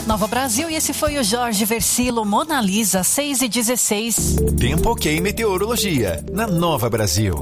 Nova Brasil, e esse foi o Jorge Versilo, Mona Lisa, 6h16. Tempo ok meteorologia, na Nova Brasil.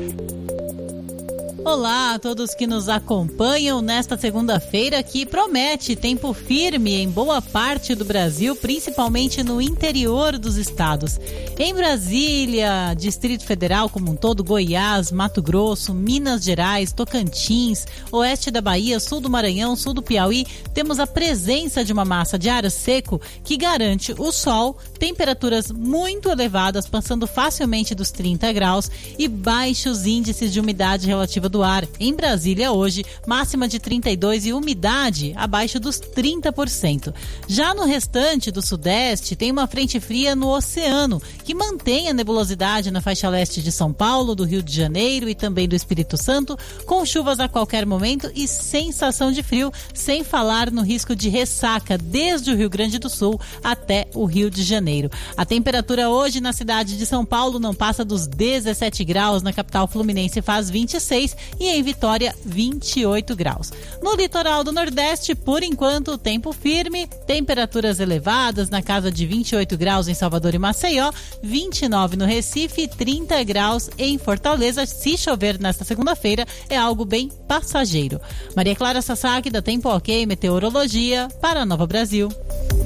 Olá a todos que nos acompanham nesta segunda-feira, que promete tempo firme em boa parte do Brasil, principalmente no interior dos estados. Em Brasília, Distrito Federal como um todo, Goiás, Mato Grosso, Minas Gerais, Tocantins, oeste da Bahia, sul do Maranhão, sul do Piauí, temos a presença de uma massa de ar seco que garante o sol, temperaturas muito elevadas, passando facilmente dos 30 graus e baixos índices de umidade relativa do ar. Em Brasília hoje, máxima de 32 e umidade abaixo dos 30%. Já no restante do sudeste, tem uma frente fria no oceano, que mantém a nebulosidade na faixa leste de São Paulo, do Rio de Janeiro e também do Espírito Santo, com chuvas a qualquer momento e sensação de frio, sem falar no risco de ressaca desde o Rio Grande do Sul até o Rio de Janeiro. A temperatura hoje na cidade de São Paulo não passa dos 17 graus, na capital fluminense faz 26 e em Vitória 28 graus. No litoral do Nordeste, por enquanto, tempo firme, temperaturas elevadas na casa de 28 graus em Salvador e Maceió, 29 no Recife, 30 graus em Fortaleza. Se chover nesta segunda-feira, é algo bem passageiro. Maria Clara Sasaki, da Tempo Ok Meteorologia, para a Nova Brasil.